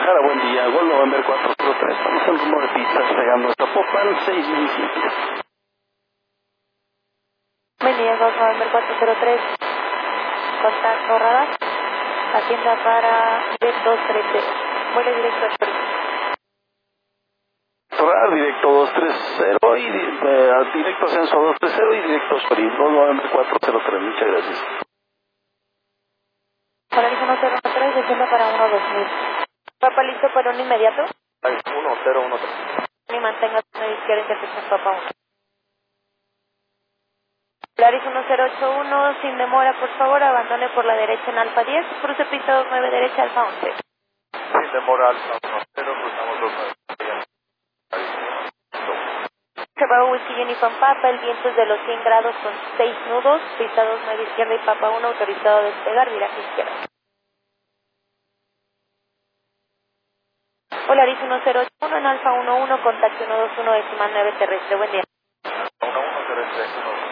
Guadalajara, buen día. Gol November 403. Estamos en rumbo de pistas, llegando a Zapopan, 6:17. Buen día, Gol November 403. Contacto radar. Hacienda para directo 13. Vuelo directo a Chorizo. Radar directo 230 y directo ascenso 230 y directo Chorizo. Gol November 403. Muchas gracias. Polaris 1013, descienda para 12000. Papa listo para un inmediato. 1013. Y mantenga su medio izquierda intercepción Papa 1. Polaris 1081, sin demora, por favor, abandone por la derecha en Alfa 10, cruce pista 29 derecha Alfa 11. Sin demora, Alfa 10, cruzamos 29. Bravo Whisky Uniform Papa, el viento es de los 100 grados con 6 nudos, pista 29 izquierda y Papa 1 autorizado a despegar, viraje izquierda. Polaris 1081 en Alfa 11, contacto 121 decimal 9 terrestre, buen día. 11 terrestre, 1.